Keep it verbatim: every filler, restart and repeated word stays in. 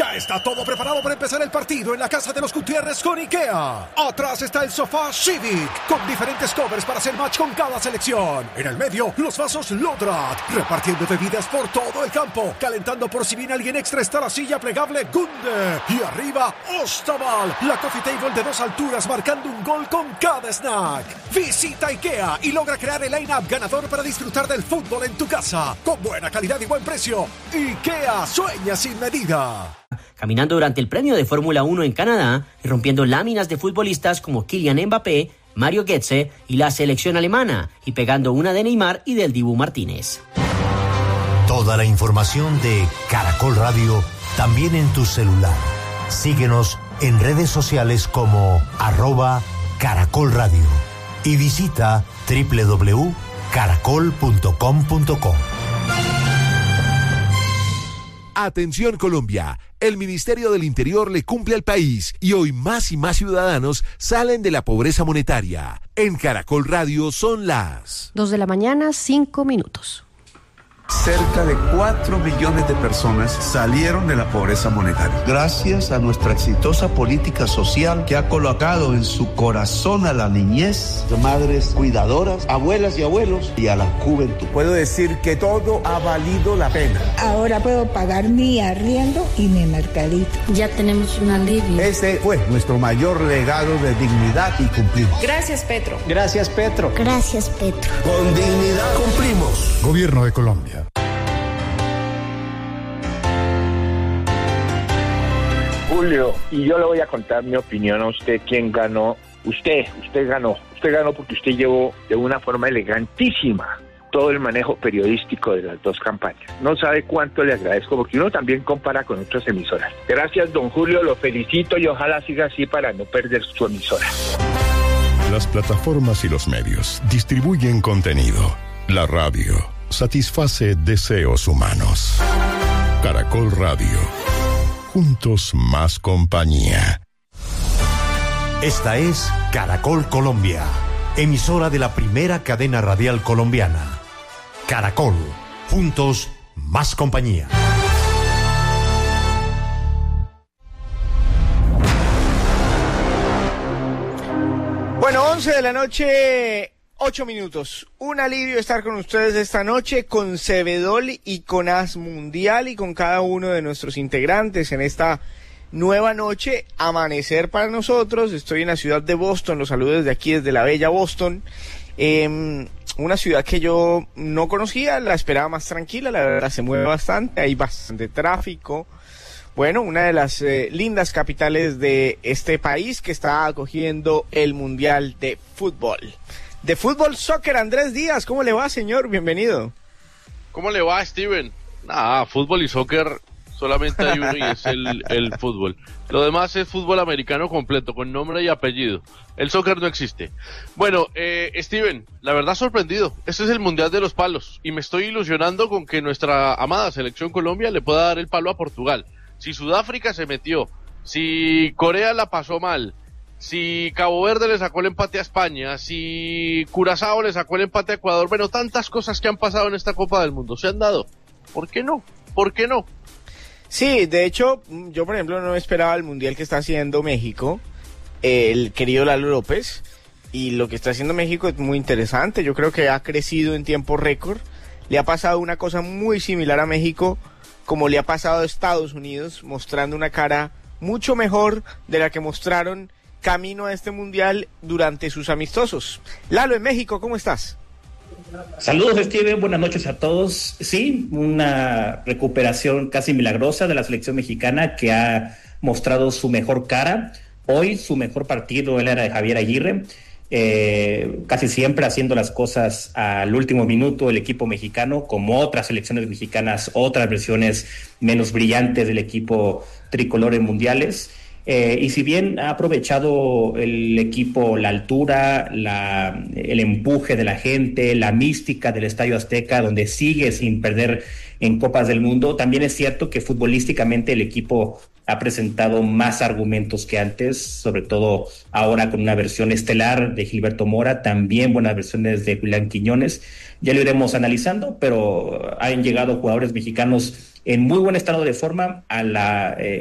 Ya está todo preparado para empezar el partido en la casa de los Gutiérrez con IKEA. Atrás está el sofá Civic, con diferentes covers para hacer match con cada selección. En el medio, los vasos Lodrat, repartiendo bebidas por todo el campo. Calentando por si viene alguien extra está la silla plegable Gunde. Y arriba, Ostaval, la coffee table de dos alturas marcando un gol con cada snack. Visita IKEA y logra crear el line-up ganador para disfrutar del fútbol en tu casa. Con buena calidad y buen precio. IKEA, sueña sin medida. Caminando durante el premio de Fórmula uno en Canadá y rompiendo láminas de futbolistas como Kylian Mbappé, Mario Götze y la selección alemana, y pegando una de Neymar y del Dibu Martínez. Toda la información de Caracol Radio también en tu celular. Síguenos en redes sociales como arroba Caracol Radio y visita doble u doble u doble u punto caracol punto com punto co. Atención Colombia, el Ministerio del Interior le cumple al país y hoy más y más ciudadanos salen de la pobreza monetaria. En Caracol Radio son las dos de la mañana, cinco minutos. Cerca de cuatro millones de personas salieron de la pobreza monetaria. Gracias a nuestra exitosa política social que ha colocado en su corazón a la niñez, madres cuidadoras, abuelas y abuelos y a la juventud. Puedo decir que todo ha valido la pena. Ahora puedo pagar mi arriendo y mi mercadito. Ya tenemos un alivio. Ese fue nuestro mayor legado de dignidad y cumplimos. Gracias, Petro. Gracias, Petro. Gracias, Petro. Con dignidad cumplimos. Gobierno de Colombia. Julio, y yo le voy a contar mi opinión a usted, quién ganó. Usted, usted ganó. Usted ganó porque usted llevó de una forma elegantísima todo el manejo periodístico de las dos campañas. No sabe cuánto le agradezco, porque uno también compara con otras emisoras. Gracias, don Julio, lo felicito y ojalá siga así para no perder su emisora. Las plataformas y los medios distribuyen contenido. La radio satisface deseos humanos. Caracol Radio. Juntos más compañía. Esta es Caracol Colombia, emisora de la primera cadena radial colombiana. Caracol, juntos más compañía. Bueno, once de la noche, ocho minutos. Un alivio estar con ustedes esta noche con Cebedol y con As Mundial y con cada uno de nuestros integrantes en esta nueva noche, amanecer para nosotros. Estoy en la ciudad de Boston, los saludos desde aquí, desde la bella Boston. Eh, una ciudad que yo no conocía, la esperaba más tranquila, la verdad se mueve bastante, hay bastante tráfico. Bueno, una de las eh, lindas capitales de este país que está acogiendo el Mundial de Fútbol. De Fútbol Soccer, Andrés Díaz, ¿cómo le va, señor? Bienvenido. ¿Cómo le va, Steven? Nada, fútbol y soccer solamente hay uno y es el, el fútbol. Lo demás es fútbol americano completo, con nombre y apellido. El soccer no existe. Bueno, eh, Steven, la verdad sorprendido. Este es el Mundial de los Palos y me estoy ilusionando con que nuestra amada selección Colombia le pueda dar el palo a Portugal. Si Sudáfrica se metió, si Corea la pasó mal, si Cabo Verde le sacó el empate a España, si Curazao le sacó el empate a Ecuador, bueno, tantas cosas que han pasado en esta Copa del Mundo se han dado. ¿Por qué no? ¿Por qué no? Sí, de hecho, yo por ejemplo no esperaba el Mundial que está haciendo México, el querido Lalo López, y lo que está haciendo México es muy interesante. Yo creo que ha crecido en tiempo récord. Le ha pasado una cosa muy similar a México, como le ha pasado a Estados Unidos, mostrando una cara mucho mejor de la que mostraron camino a este Mundial durante sus amistosos. Lalo, en México, ¿cómo estás? Saludos, Steven, buenas noches a todos. Sí, una recuperación casi milagrosa de la selección mexicana que ha mostrado su mejor cara. Hoy su mejor partido era de Javier Aguirre. Eh, casi siempre haciendo las cosas al último minuto el equipo mexicano, como otras selecciones mexicanas, otras versiones menos brillantes del equipo tricolor en mundiales. Eh, y si bien ha aprovechado el equipo la altura, la, el empuje de la gente, la mística del Estadio Azteca, donde sigue sin perder en Copas del Mundo, también es cierto que futbolísticamente el equipo ha presentado más argumentos que antes, sobre todo ahora con una versión estelar de Gilberto Mora, también buenas versiones de Julián Quiñones. Ya lo iremos analizando, pero han llegado jugadores mexicanos en muy buen estado de forma a la... Eh,